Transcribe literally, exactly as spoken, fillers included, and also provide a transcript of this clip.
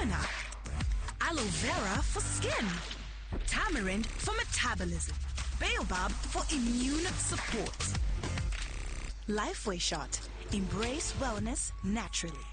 stamina. Aloe vera for skin. Tamarind for metabolism. Baobab for immune support. Lifeway Shot. Embrace wellness naturally.